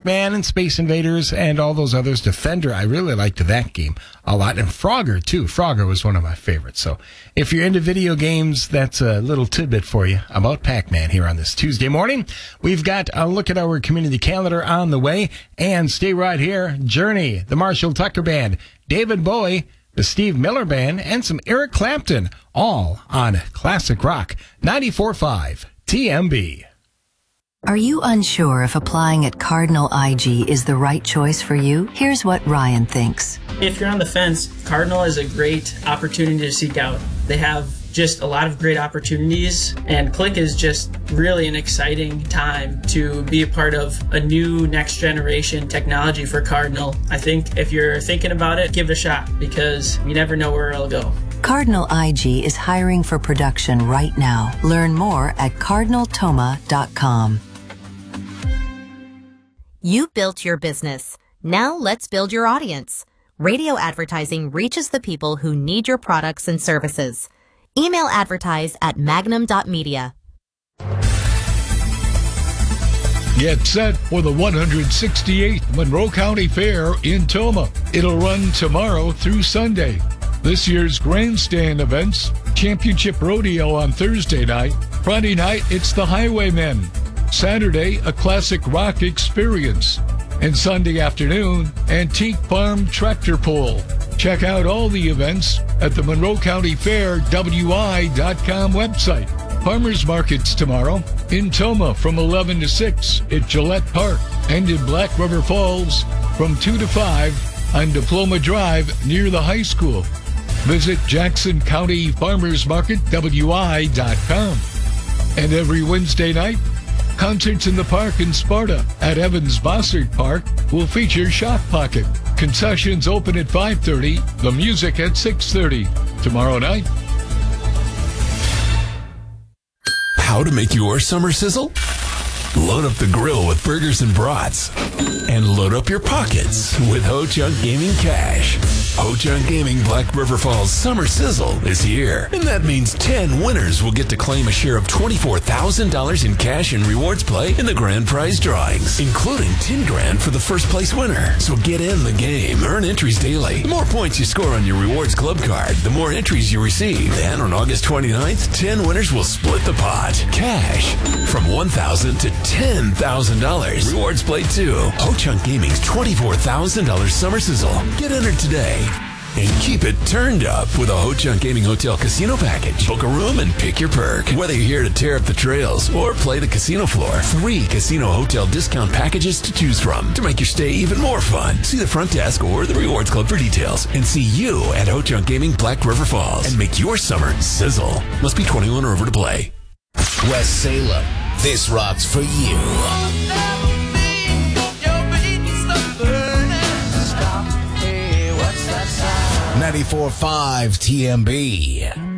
Pac-Man and Space Invaders and all those others. Defender, I really liked that game a lot. And Frogger, too. Frogger was one of my favorites. So if you're into video games, that's a little tidbit for you about Pac-Man here on this Tuesday morning. We've got a look at our community calendar on the way. And stay right here. Journey, the Marshall Tucker Band, David Bowie, the Steve Miller Band, and some Eric Clapton, all on Classic Rock 94.5 TMB. Are you unsure if applying at Cardinal IG is the right choice for you? Here's what Ryan thinks. If you're on the fence, Cardinal is a great opportunity to seek out. They have just a lot of great opportunities, and Click is just really an exciting time to be a part of a new next generation technology for Cardinal. I think if you're thinking about it, give it a shot, because you never know where it'll go. Cardinal IG is hiring for production right now. Learn more at cardinaltoma.com. You built your business. Now let's build your audience. Radio advertising reaches the people who need your products and services. Email advertise at magnum.media. Get set for the 168th Monroe County Fair in Tomah. It'll run tomorrow through Sunday. This year's grandstand events: Championship Rodeo on Thursday night. Friday night, it's the Highwaymen. Saturday, a classic rock experience. And Sunday afternoon, Antique Farm Tractor Pull. Check out all the events at the Monroe County Fair WI.com website. Farmers Markets tomorrow in Tomah from 11 to 6 at Gillette Park, and in Black River Falls from 2 to 5 on Diploma Drive near the high school. Visit Jackson County Farmers Market WI.com. And every Wednesday night, concerts in the park in Sparta at Evans Bossert Park will feature Shock Pocket. Concessions open at 5:30, the music at 6:30. Tomorrow night. How to make your summer sizzle? Load up the grill with burgers and brats. And load up your pockets with Ho Chunk Gaming Cash. Ho Chunk Gaming Black River Falls Summer Sizzle is here. And that means 10 winners will get to claim a share of $24,000 in cash and rewards play in the grand prize drawings, including 10 grand for the first place winner. So get in the game. Earn entries daily. The more points you score on your rewards club card, the more entries you receive. And on August 29th, 10 winners will split the pot. Cash from $1,000 to $10,000. Rewards play too. Ho Chunk Gaming's $24,000 Summer Sizzle. Get entered today. And keep it turned up with a Ho Chunk Gaming Hotel Casino Package. Book a room and pick your perk. Whether you're here to tear up the trails or play the casino floor, 3 casino hotel discount packages to choose from to make your stay even more fun. See the front desk or the Rewards Club for details. And see you at Ho Chunk Gaming Black River Falls. And make your summer sizzle. Must be 21 or over to play. West Salem, this rocks for you. 94.5 TMB.